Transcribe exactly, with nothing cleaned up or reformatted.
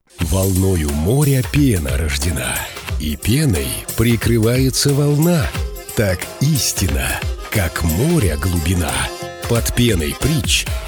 Волною моря пена рождена, и пеной прикрывается волна. Так истина, как моря глубина. Под пеной притч